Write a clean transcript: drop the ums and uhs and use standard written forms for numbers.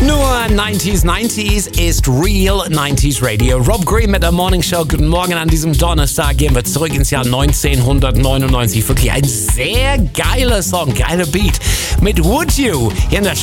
Nur 90s ist Real 90s Radio. Rob Green mit der Morning Show. Guten Morgen an diesem Donnerstag. Gehen wir zurück ins Jahr 1999. Wirklich ein sehr geiler Song, geiler Beat. Mit Would You hier in der